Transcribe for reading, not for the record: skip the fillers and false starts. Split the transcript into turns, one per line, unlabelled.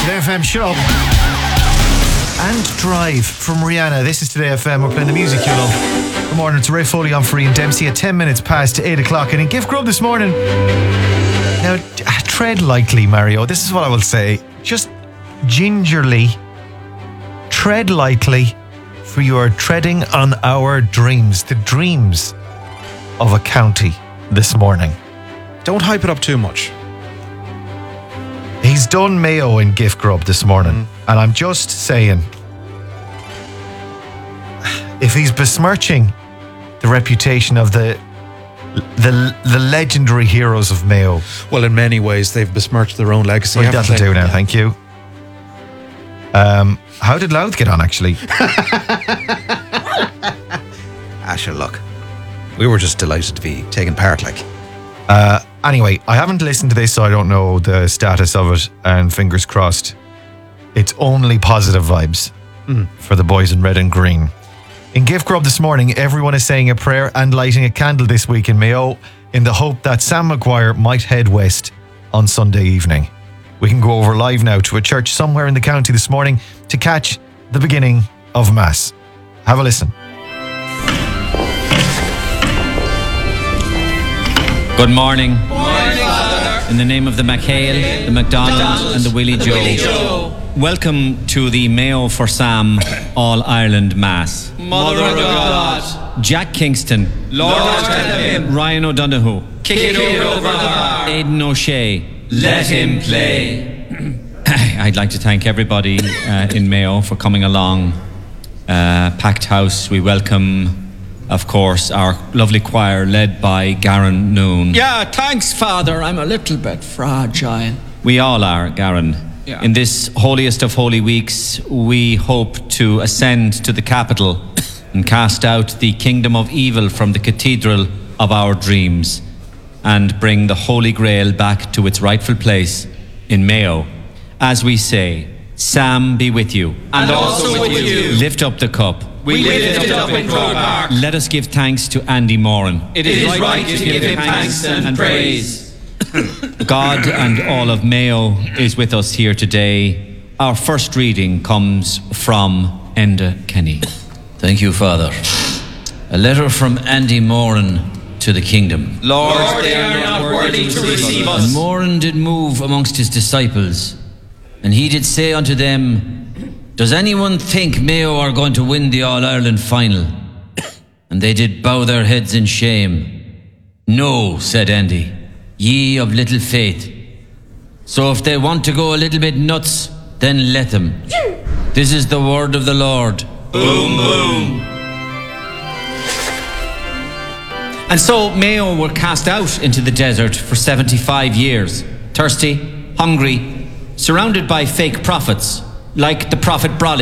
Today FM, shut up. And Drive from Rihanna. This is Today FM. We're playing the music you love. Good morning, it's Ray Foley on Free and Dempsey at 10 minutes past 8 o'clock. And in Gift Grub this morning, now tread lightly, Mario. This is what I will say. Just gingerly tread lightly, for you are treading on our dreams. The dreams of a county this morning.
Don't hype it up too much.
He's done Mayo in Gift Grub this morning, and I'm just saying, if he's besmirching the reputation of the legendary heroes of Mayo,
well, in many ways they've besmirched their own legacy.
Well, that'll do now, thank you. How did Louth get on, actually?
Sure, look, we were just delighted to be taking part, like.
Anyway, I haven't listened to this, so I don't know the status of it, and fingers crossed it's only positive vibes for the boys in red and green. In Gift Grub this morning, everyone is saying a prayer and lighting a candle this week in Mayo in the hope that Sam Maguire might head west on Sunday evening. We can go over live now to a church somewhere in the county this morning to catch the beginning of Mass. Have a listen.
Good morning. Good morning, Father. In the name of the McHale, the McDonald, and the Willie Joe. Welcome to the Mayo for Sam All-Ireland Mass.
Mother of God.
Jack Kingston.
Lord him.
Ryan O'Donoghue.
Kick it over the bar.
Aidan O'Shea.
Let him play.
I'd like to thank everybody in Mayo for coming along. Packed house. We welcome, of course, our lovely choir led by Garen Noon.
Yeah, thanks, Father. I'm a little bit fragile.
We all are, Garen.
Yeah.
In this holiest of holy weeks, we hope to ascend to the capital and cast out the kingdom of evil from the cathedral of our dreams and bring the Holy Grail back to its rightful place in Mayo. As we say, Sam be with you.
And also with you.
Lift up the cup.
We lift it up in Croke Park.
Let us give thanks to Andy Moran.
It is right to give him thanks and praise.
God and all of Mayo is with us here today. Our first reading comes from Enda Kenny.
Thank you, Father. A letter from Andy Moran to the kingdom.
Lord, they are not worthy to receive us.
And Moran did move amongst his disciples, and he did say unto them, Does anyone think Mayo are going to win the All-Ireland final? And they did bow their heads in shame. No, said Andy, ye of little faith. So if they want to go a little bit nuts, then let them. This is the word of the Lord.
Boom, boom.
And so Mayo were cast out into the desert for 75 years, thirsty, hungry, surrounded by fake prophets, like the prophet Brawley.